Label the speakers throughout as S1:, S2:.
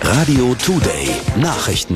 S1: Radio Today Nachrichten.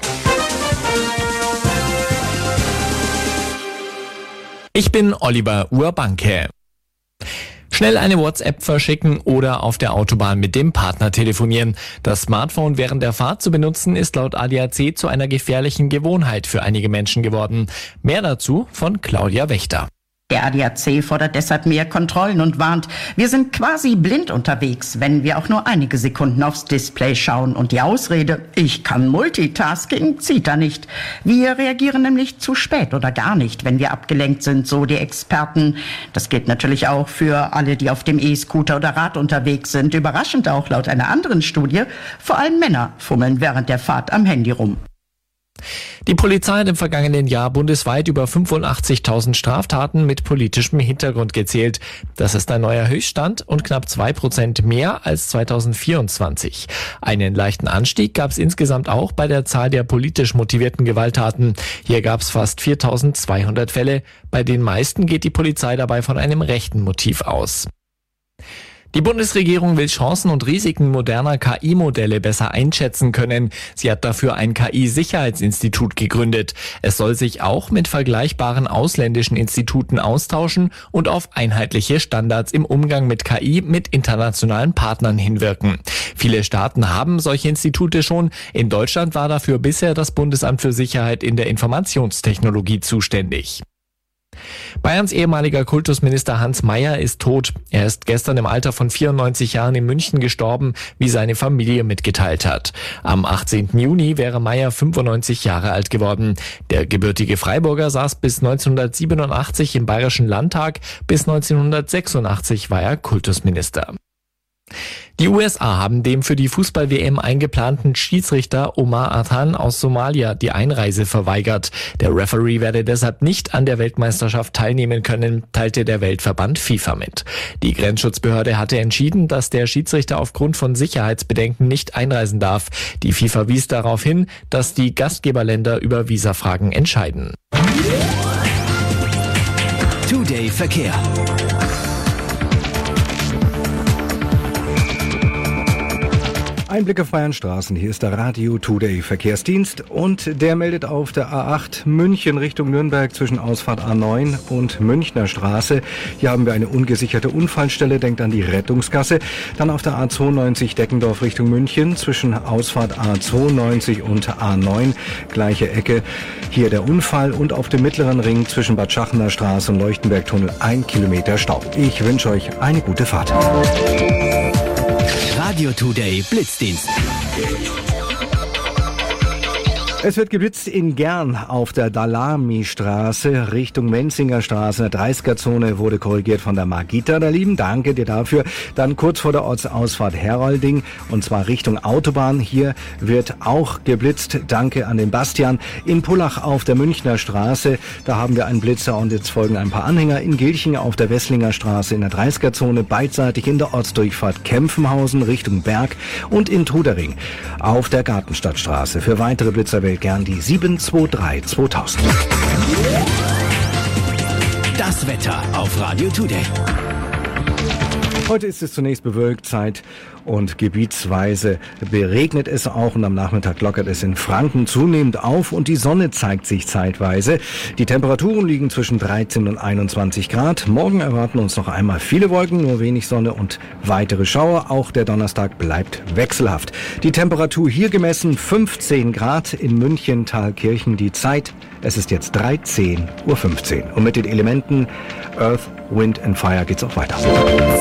S2: Ich bin Oliver Urbanke. Schnell eine WhatsApp verschicken oder auf der Autobahn mit dem Partner telefonieren. Das Smartphone während der Fahrt zu benutzen ist laut ADAC zu einer gefährlichen Gewohnheit für einige Menschen geworden. Mehr dazu von Claudia Wächter.
S3: Der ADAC fordert deshalb mehr Kontrollen und warnt, wir sind quasi blind unterwegs, wenn wir auch nur einige Sekunden aufs Display schauen. Und die Ausrede, ich kann Multitasking, zieht da nicht. Wir reagieren nämlich zu spät oder gar nicht, wenn wir abgelenkt sind, so die Experten. Das gilt natürlich auch für alle, die auf dem E-Scooter oder Rad unterwegs sind. Überraschend auch laut einer anderen Studie, vor allem Männer fummeln während der Fahrt am Handy rum.
S2: Die Polizei hat im vergangenen Jahr bundesweit über 85.000 Straftaten mit politischem Hintergrund gezählt. Das ist ein neuer Höchststand und knapp 2% mehr als 2024. Einen leichten Anstieg gab es insgesamt auch bei der Zahl der politisch motivierten Gewalttaten. Hier gab es fast 4.200 Fälle. Bei den meisten geht die Polizei dabei von einem rechten Motiv aus. Die Bundesregierung will Chancen und Risiken moderner KI-Modelle besser einschätzen können. Sie hat dafür ein KI-Sicherheitsinstitut gegründet. Es soll sich auch mit vergleichbaren ausländischen Instituten austauschen und auf einheitliche Standards im Umgang mit KI mit internationalen Partnern hinwirken. Viele Staaten haben solche Institute schon. In Deutschland war dafür bisher das Bundesamt für Sicherheit in der Informationstechnologie zuständig. Bayerns ehemaliger Kultusminister Hans Mayer ist tot. Er ist gestern im Alter von 94 Jahren in München gestorben, wie seine Familie mitgeteilt hat. Am 18. Juni wäre Mayer 95 Jahre alt geworden. Der gebürtige Freiburger saß bis 1987 im Bayerischen Landtag. Bis 1986 war er Kultusminister. Die USA haben dem für die Fußball-WM eingeplanten Schiedsrichter Omar Athan aus Somalia die Einreise verweigert. Der Referee werde deshalb nicht an der Weltmeisterschaft teilnehmen können, teilte der Weltverband FIFA mit. Die Grenzschutzbehörde hatte entschieden, dass der Schiedsrichter aufgrund von Sicherheitsbedenken nicht einreisen darf. Die FIFA wies darauf hin, dass die Gastgeberländer über Visafragen entscheiden.
S1: Today Verkehr.
S4: Ein Blick auf Bayern Straßen. Hier ist der Radio Today Verkehrsdienst und der meldet auf der A8 München Richtung Nürnberg zwischen Ausfahrt A9 und Münchner Straße. Hier haben wir eine ungesicherte Unfallstelle, denkt an die Rettungsgasse. Dann auf der A92 Deckendorf Richtung München zwischen Ausfahrt A92 und A9, gleiche Ecke. Hier der Unfall und auf dem mittleren Ring zwischen Bad Schachener Straße und Leuchtenbergtunnel 1 Kilometer Stau. Ich wünsche euch eine gute Fahrt.
S1: Radio Today Blitzdienst.
S4: Es wird geblitzt in Gern auf der Dalami-Straße Richtung Menzinger Straße. In der 30er-Zone wurde korrigiert von der Margita. Da lieben danke dir dafür. Dann kurz vor der Ortsausfahrt Herolding und zwar Richtung Autobahn. Hier wird auch geblitzt. Danke an den Bastian. In Pullach auf der Münchner Straße, da haben wir einen Blitzer und jetzt folgen ein paar Anhänger. In Gilching auf der Wesslinger Straße in der 30er-Zone beidseitig in der Ortsdurchfahrt Kempfenhausen Richtung Berg und in Trudering auf der Gartenstadtstraße. Für weitere Blitzer gern die 723-2000.
S1: Das Wetter auf Radio Today.
S4: Heute ist es zunächst bewölkt, Zeit und gebietsweise beregnet es auch und am Nachmittag lockert es in Franken zunehmend auf und die Sonne zeigt sich zeitweise. Die Temperaturen liegen zwischen 13 und 21 Grad. Morgen erwarten uns noch einmal viele Wolken, nur wenig Sonne und weitere Schauer. Auch der Donnerstag bleibt wechselhaft. Die Temperatur hier gemessen 15 Grad in München, Thalkirchen. Die Zeit, es ist jetzt 13:15 Uhr. Und mit den Elementen Earth, Wind and Fire geht's auch weiter.